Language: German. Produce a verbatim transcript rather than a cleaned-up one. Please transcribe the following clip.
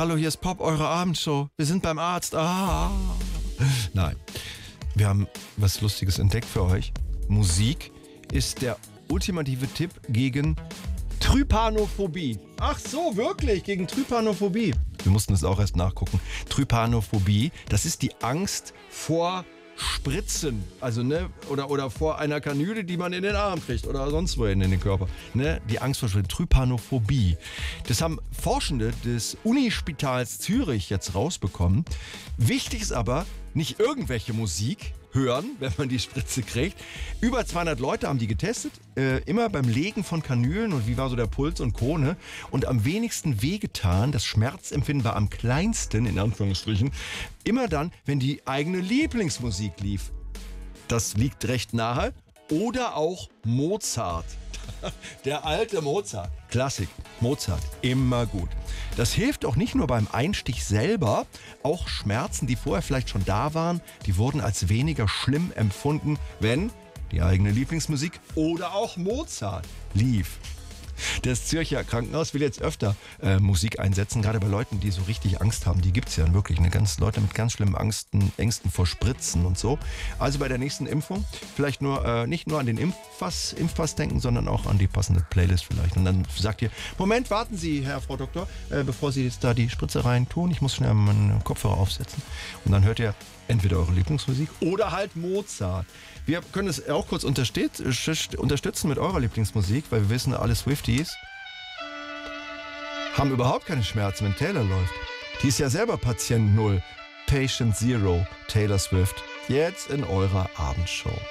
Hallo, hier ist Pop, eure Abendshow. Wir sind beim Arzt. Ah. Nein, wir haben was Lustiges entdeckt für euch. Musik ist der ultimative Tipp gegen Trypanophobie. Ach so, wirklich, gegen Trypanophobie. Wir mussten es auch erst nachgucken. Trypanophobie, das ist die Angst vor Spritzen, also ne, oder, oder vor einer Kanüle, die man in den Arm kriegt oder sonst wohin in den Körper. Ne, die Angst vor Spritzen, Trypanophobie. Das haben Forschende des Unispitals Zürich jetzt rausbekommen. Wichtig ist aber, nicht irgendwelche Musik hören, wenn man die Spritze kriegt. Über zweihundert Leute haben die getestet, äh, immer beim Legen von Kanülen und wie war so der Puls und Co. Ne? Und am wenigsten wehgetan, das Schmerzempfinden war am kleinsten, in Anführungsstrichen, immer dann, wenn die eigene Lieblingsmusik lief. Das liegt recht nahe. Oder auch Mozart. Der alte Mozart. Klassik. Mozart. Immer gut. Das hilft auch nicht nur beim Einstich selber, auch Schmerzen, die vorher vielleicht schon da waren, die wurden als weniger schlimm empfunden, wenn die eigene Lieblingsmusik oder auch Mozart lief. Das Zürcher Krankenhaus will jetzt öfter äh, Musik einsetzen, gerade bei Leuten, die so richtig Angst haben. Die gibt es ja wirklich, ne? Ganz Leute mit ganz schlimmen Angsten, Ängsten vor Spritzen und so. Also bei der nächsten Impfung vielleicht nur äh, nicht nur an den Impfpass, Impfpass denken, sondern auch an die passende Playlist vielleicht. Und dann sagt ihr, Moment, warten Sie, Herr, Frau Doktor, äh, bevor Sie jetzt da die Spritze rein tun, ich muss schnell meinen Kopfhörer aufsetzen. Und dann hört ihr entweder eure Lieblingsmusik oder halt Mozart. Wir können es auch kurz unterstützen mit eurer Lieblingsmusik, weil wir wissen, alle Swifties haben überhaupt keine Schmerzen, wenn Taylor läuft. Die ist ja selber Patient Null. Patient Zero, Taylor Swift. Jetzt in eurer Abendshow.